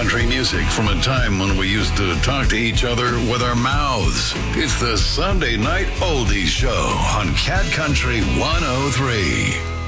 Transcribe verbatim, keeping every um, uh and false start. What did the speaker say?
country music from a time when we used to talk to each other with our mouths. It's the Sunday Night Oldies Show on Cat Country one oh three.